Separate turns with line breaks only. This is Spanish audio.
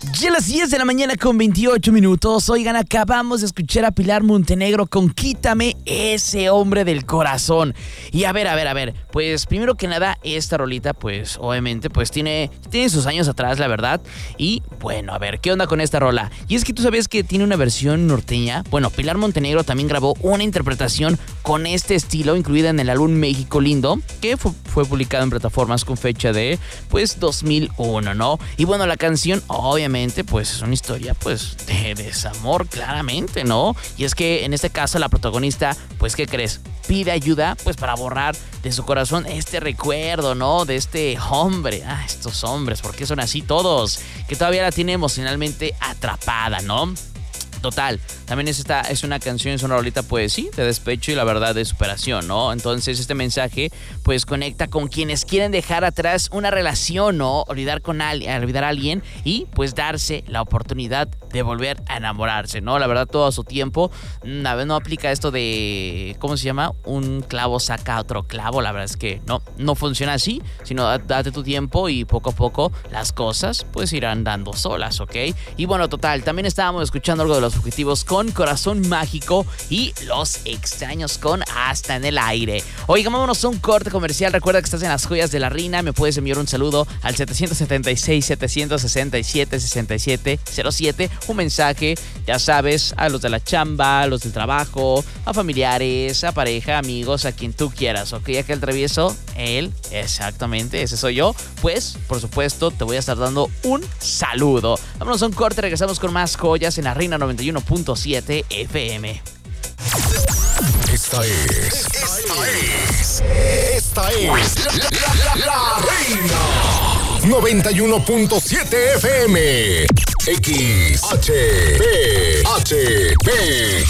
Ya a las 10 de la mañana con 28 minutos. Oigan, acabamos de escuchar a Pilar Montenegro con Quítame ese hombre del corazón. Y a ver. Pues primero que nada, esta rolita, pues obviamente, pues tiene sus años atrás, la verdad. Y bueno, a ver, ¿qué onda con esta rola? Y es que tú sabes que tiene una versión norteña. Bueno, Pilar Montenegro también grabó una interpretación con este estilo, incluida en el álbum México Lindo, que fue publicado en plataformas con fecha de, pues, 2001, ¿no? Y bueno, la canción, obviamente, pues es una historia, pues, de desamor, claramente, ¿no? Y es que en este caso la protagonista, pues, ¿qué crees? Pide ayuda, pues, para borrar de su corazón este recuerdo, ¿no? De este hombre. Estos hombres, ¿por qué son así todos? Que todavía la tiene emocionalmente atrapada, ¿no? Total, también es una canción, es una rolita, pues sí, de despecho y la verdad de superación, ¿no? Entonces este mensaje pues conecta con quienes quieren dejar atrás una relación, ¿no? Olvidar a alguien y pues darse la oportunidad de volver a enamorarse, ¿no? La verdad, todo a su tiempo. A ver, no aplica esto de, ¿cómo se llama? Un clavo saca otro clavo. La verdad es que no funciona así, sino date tu tiempo y poco a poco las cosas pues irán dando solas, ¿ok? Y bueno, total, también estábamos escuchando algo de Los Fugitivos con Corazón Mágico y Los Extraños con Hasta en el Aire. Oigan, vámonos a un corte comercial. Recuerda que estás en Las Joyas de la Reina. Me puedes enviar un saludo al 776-767-6707. Un mensaje, ya sabes, a los de la chamba, a los del trabajo, a familiares, a pareja, amigos, a quien tú quieras, ¿ok? Ya que el travieso, él, exactamente, ese soy yo, pues, por supuesto, te voy a estar dando un saludo. Vámonos a un corte, regresamos con más joyas en la Reina 91.7 FM.
Esta es la Reina 91.7 FM. XHPHP